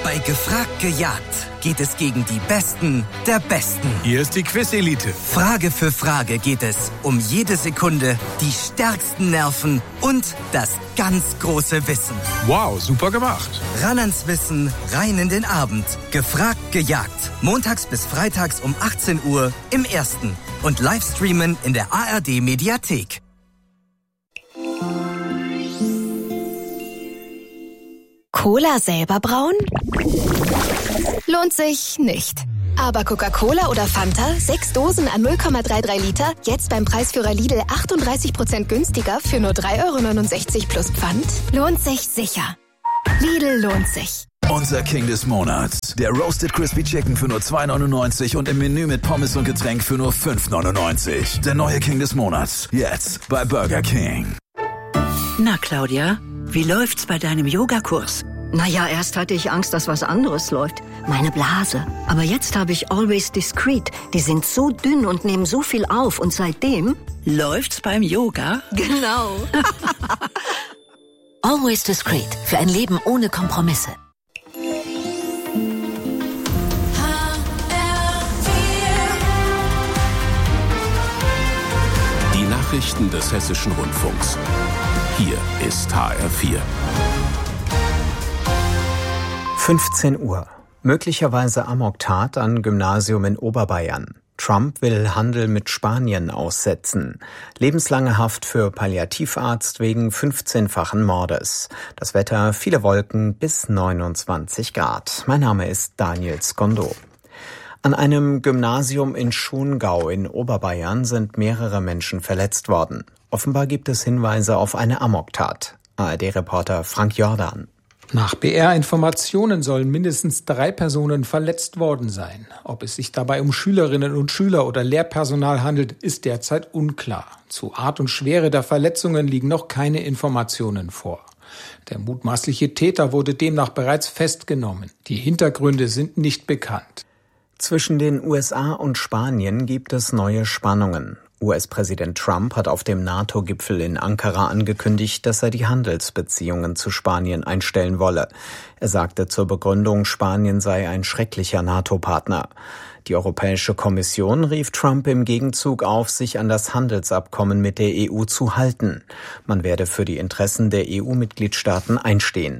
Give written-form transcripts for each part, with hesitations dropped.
Bei Gefragt gejagt geht es gegen die Besten der Besten. Hier ist die Quiz-Elite. Frage für Frage geht es um jede Sekunde, die stärksten Nerven und das ganz große Wissen. Wow, super gemacht. Ran ans Wissen, rein in den Abend. Gefragt gejagt. Montags bis freitags um 18 Uhr im Ersten. Und Livestreamen in der ARD-Mediathek. Cola selber brauen? Lohnt sich nicht. Aber Coca-Cola oder Fanta, 6 Dosen an 0,33 Liter, jetzt beim Preisführer Lidl 38% günstiger für nur 3,69 € plus Pfand? Lohnt sich sicher. Lidl lohnt sich. Unser King des Monats. Der Roasted Crispy Chicken für nur 2,99 € und im Menü mit Pommes und Getränk für nur 5,99 €. Der neue King des Monats. Jetzt bei Burger King. Na, Claudia, wie läuft's bei deinem Yogakurs? Naja, erst hatte ich Angst, dass was anderes läuft. Meine Blase. Aber jetzt habe ich Always Discreet. Die sind so dünn und nehmen so viel auf. Und seitdem... Läuft's beim Yoga? Genau. Always Discreet. Für ein Leben ohne Kompromisse. Die Nachrichten des Hessischen Rundfunks. Hier ist HR4. 15 Uhr. Möglicherweise Amoktat an Gymnasium in Oberbayern. Trump will Handel mit Spanien aussetzen. Lebenslange Haft für Palliativarzt wegen 15-fachen Mordes. Das Wetter, viele Wolken bis 29 Grad. Mein Name ist Daniel Skondo. An einem Gymnasium in Schongau in Oberbayern sind mehrere Menschen verletzt worden. Offenbar gibt es Hinweise auf eine Amoktat. ARD-Reporter Frank Jordan. Nach BR-Informationen sollen mindestens 3 Personen verletzt worden sein. Ob es sich dabei um Schülerinnen und Schüler oder Lehrpersonal handelt, ist derzeit unklar. Zu Art und Schwere der Verletzungen liegen noch keine Informationen vor. Der mutmaßliche Täter wurde demnach bereits festgenommen. Die Hintergründe sind nicht bekannt. Zwischen den USA und Spanien gibt es neue Spannungen. US-Präsident Trump hat auf dem NATO-Gipfel in Ankara angekündigt, dass er die Handelsbeziehungen zu Spanien einstellen wolle. Er sagte zur Begründung, Spanien sei ein schrecklicher NATO-Partner. Die Europäische Kommission rief Trump im Gegenzug auf, sich an das Handelsabkommen mit der EU zu halten. Man werde für die Interessen der EU-Mitgliedstaaten einstehen.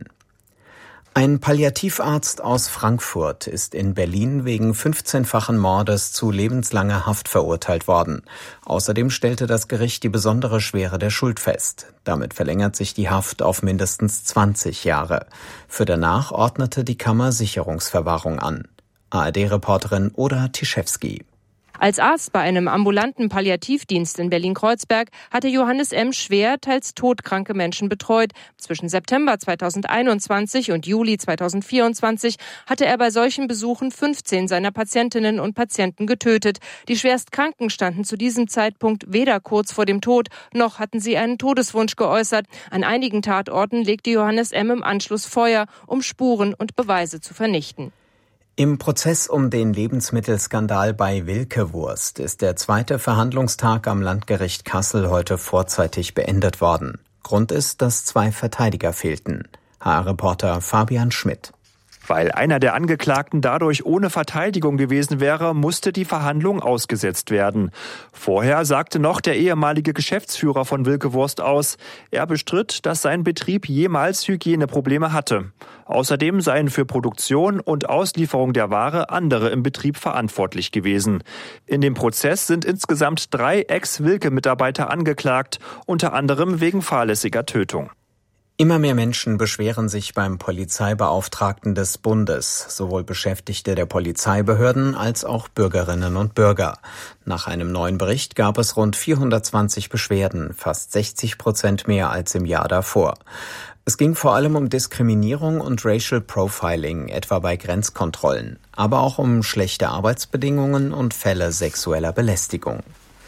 Ein Palliativarzt aus Frankfurt ist in Berlin wegen 15-fachen Mordes zu lebenslanger Haft verurteilt worden. Außerdem stellte das Gericht die besondere Schwere der Schuld fest. Damit verlängert sich die Haft auf mindestens 20 Jahre. Für danach ordnete die Kammer Sicherungsverwahrung an. ARD-Reporterin Oda Tischewski. Als Arzt bei einem ambulanten Palliativdienst in Berlin-Kreuzberg hatte Johannes M. schwer, teils todkranke Menschen betreut. Zwischen September 2021 und Juli 2024 hatte er bei solchen Besuchen 15 seiner Patientinnen und Patienten getötet. Die Schwerstkranken standen zu diesem Zeitpunkt weder kurz vor dem Tod, noch hatten sie einen Todeswunsch geäußert. An einigen Tatorten legte Johannes M. im Anschluss Feuer, um Spuren und Beweise zu vernichten. Im Prozess um den Lebensmittelskandal bei Wilke Wurst ist der zweite Verhandlungstag am Landgericht Kassel heute vorzeitig beendet worden. Grund ist, dass 2 Verteidiger fehlten. HR-Reporter Fabian Schmidt. Weil einer der Angeklagten dadurch ohne Verteidigung gewesen wäre, musste die Verhandlung ausgesetzt werden. Vorher sagte noch der ehemalige Geschäftsführer von Wilke Wurst aus, er bestritt, dass sein Betrieb jemals Hygieneprobleme hatte. Außerdem seien für Produktion und Auslieferung der Ware andere im Betrieb verantwortlich gewesen. In dem Prozess sind insgesamt 3 Ex-Wilke-Mitarbeiter angeklagt, unter anderem wegen fahrlässiger Tötung. Immer mehr Menschen beschweren sich beim Polizeibeauftragten des Bundes, sowohl Beschäftigte der Polizeibehörden als auch Bürgerinnen und Bürger. Nach einem neuen Bericht gab es rund 420 Beschwerden, fast 60% mehr als im Jahr davor. Es ging vor allem um Diskriminierung und Racial Profiling, etwa bei Grenzkontrollen, aber auch um schlechte Arbeitsbedingungen und Fälle sexueller Belästigung.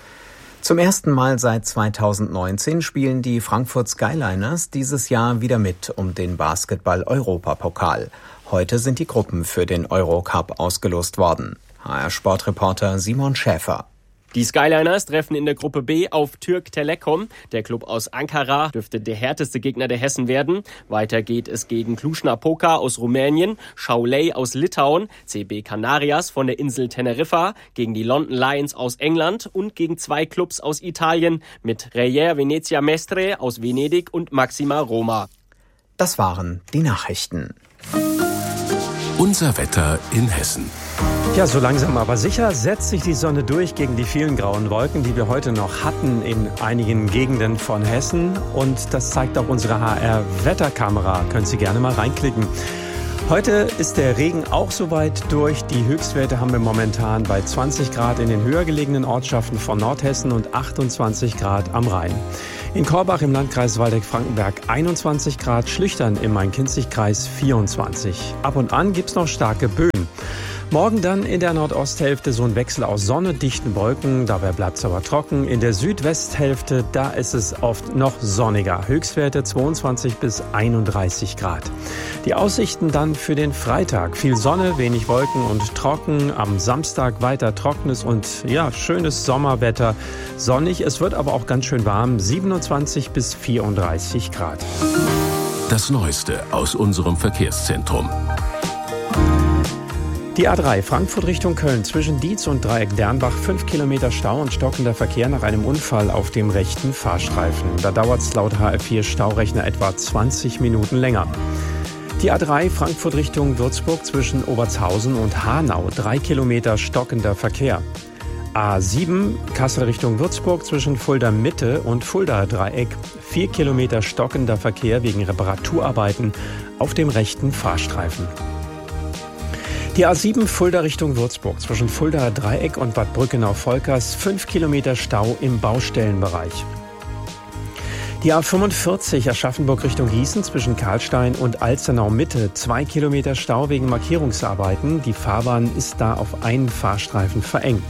Zum ersten Mal seit 2019 spielen die Frankfurt Skyliners dieses Jahr wieder mit um den Basketball-Europapokal. Heute sind die Gruppen für den Eurocup ausgelost worden. HR-Sportreporter Simon Schäfer. Die Skyliners treffen in der Gruppe B auf Türk Telekom. Der Klub aus Ankara dürfte der härteste Gegner der Hessen werden. Weiter geht es gegen Cluj-Napoca aus Rumänien, Šiauliai aus Litauen, CB Canarias von der Insel Teneriffa, gegen die London Lions aus England und gegen 2 Clubs aus Italien mit Reyer Venezia Mestre aus Venedig und Maxima Roma. Das waren die Nachrichten. Unser Wetter in Hessen. Ja, so langsam aber sicher setzt sich die Sonne durch gegen die vielen grauen Wolken, die wir heute noch hatten in einigen Gegenden von Hessen. Und das zeigt auch unsere HR-Wetterkamera. Können Sie gerne mal reinklicken. Heute ist der Regen auch soweit durch. Die Höchstwerte haben wir momentan bei 20 Grad in den höher gelegenen Ortschaften von Nordhessen und 28 Grad am Rhein. In Korbach im Landkreis Waldeck-Frankenberg 21 Grad, Schlüchtern im Main-Kinzig-Kreis 24. Ab und an gibt's noch starke Böen. Morgen dann in der Nordosthälfte so ein Wechsel aus Sonne, dichten Wolken, dabei bleibt es aber trocken. In der Südwesthälfte, da ist es oft noch sonniger. Höchstwerte 22 bis 31 Grad. Die Aussichten dann für den Freitag. Viel Sonne, wenig Wolken und trocken. Am Samstag weiter trockenes und ja, schönes Sommerwetter. Sonnig, es wird aber auch ganz schön warm. 27 bis 34 Grad. Das Neueste aus unserem Verkehrszentrum. Die A3 Frankfurt Richtung Köln zwischen Dietz und Dreieck Dernbach 5 Kilometer Stau und stockender Verkehr nach einem Unfall auf dem rechten Fahrstreifen. Da dauert es laut HR4 Staurechner etwa 20 Minuten länger. Die A3 Frankfurt Richtung Würzburg zwischen Obertshausen und Hanau 3 Kilometer stockender Verkehr. A7 Kassel Richtung Würzburg zwischen Fulda Mitte und Fulda Dreieck 4 Kilometer stockender Verkehr wegen Reparaturarbeiten auf dem rechten Fahrstreifen. Die A7 Fulda Richtung Würzburg zwischen Fulda Dreieck und Bad Brückenau-Volkers 5 Kilometer Stau im Baustellenbereich. Die A45 Aschaffenburg Richtung Gießen zwischen Karlstein und Alzenau Mitte 2 Kilometer Stau wegen Markierungsarbeiten. Die Fahrbahn ist da auf einen Fahrstreifen verengt.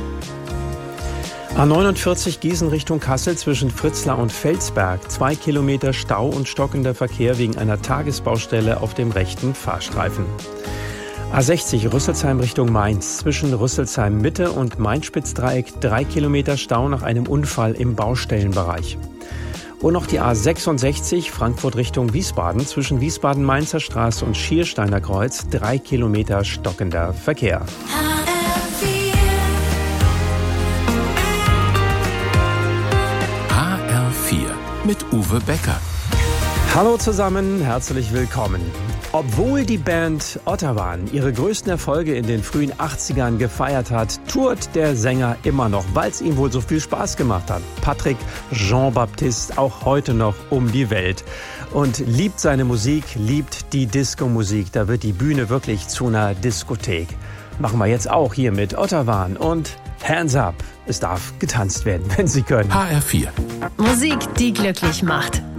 A49 Gießen Richtung Kassel zwischen Fritzlar und Felsberg 2 Kilometer Stau und stockender Verkehr wegen einer Tagesbaustelle auf dem rechten Fahrstreifen. A60 Rüsselsheim Richtung Mainz zwischen Rüsselsheim Mitte und Mainz-Spitzdreieck 3 Kilometer Stau nach einem Unfall im Baustellenbereich. Und noch die A66 Frankfurt Richtung Wiesbaden zwischen Wiesbaden-Mainzer Straße und Schiersteiner Kreuz 3 Kilometer stockender Verkehr. HR4 mit Uwe Becker. Hallo zusammen, herzlich willkommen. Obwohl die Band Ottawan ihre größten Erfolge in den frühen 80ern gefeiert hat, tourt der Sänger immer noch, weil es ihm wohl so viel Spaß gemacht hat. Patrick Jean-Baptiste auch heute noch um die Welt und liebt seine Musik, liebt die Disco-Musik. Da wird die Bühne wirklich zu einer Diskothek. Machen wir jetzt auch hier mit Ottawan und Hands Up. Es darf getanzt werden, wenn Sie können. HR4. Musik, die glücklich macht.